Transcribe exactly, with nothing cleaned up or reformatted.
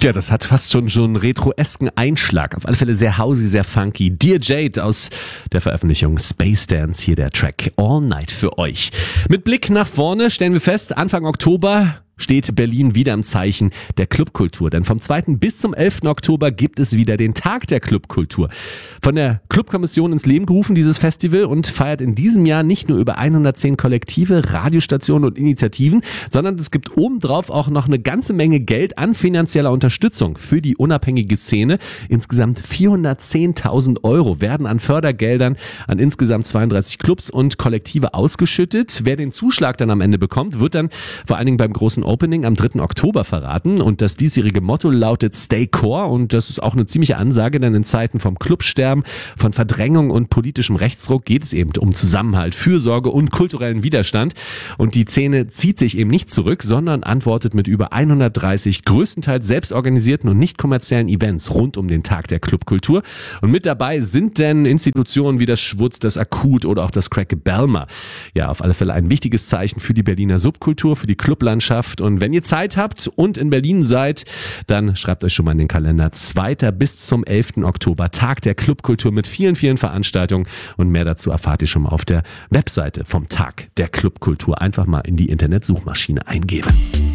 Ja, das hat fast schon so einen retro-esken Einschlag. Auf alle Fälle sehr hausig, sehr funky. Dear Jade aus der Veröffentlichung Space Dance, hier der Track All Night für euch. Mit Blick nach vorne stellen wir fest, Anfang Oktober steht Berlin wieder im Zeichen der Clubkultur. Denn vom zweiten bis zum elften Oktober gibt es wieder den Tag der Clubkultur. Von der Clubkommission ins Leben gerufen, dieses Festival, und feiert in diesem Jahr nicht nur über hundertzehn Kollektive, Radiostationen und Initiativen, sondern es gibt obendrauf auch noch eine ganze Menge Geld an finanzieller Unterstützung für die unabhängige Szene. Insgesamt vierhundertzehntausend Euro werden an Fördergeldern an insgesamt zweiunddreißig Clubs und Kollektive ausgeschüttet. Wer den Zuschlag dann am Ende bekommt, wird dann vor allen Dingen beim großen Opening am dritten Oktober verraten, und das diesjährige Motto lautet Stay Core, und das ist auch eine ziemliche Ansage, denn in Zeiten vom Clubsterben, von Verdrängung und politischem Rechtsruck geht es eben um Zusammenhalt, Fürsorge und kulturellen Widerstand, und die Szene zieht sich eben nicht zurück, sondern antwortet mit über hundertdreißig größtenteils selbstorganisierten und nicht kommerziellen Events rund um den Tag der Clubkultur, und mit dabei sind denn Institutionen wie das Schwutz, das Akut oder auch das Crack Belmer. Ja, auf alle Fälle ein wichtiges Zeichen für die Berliner Subkultur, für die Clublandschaft. Und wenn ihr Zeit habt und in Berlin seid, dann schreibt euch schon mal in den Kalender. zweiten bis zum elften Oktober, Tag der Clubkultur mit vielen, vielen Veranstaltungen, und mehr dazu erfahrt ihr schon mal auf der Webseite vom Tag der Clubkultur. Einfach mal in die Internetsuchmaschine eingeben.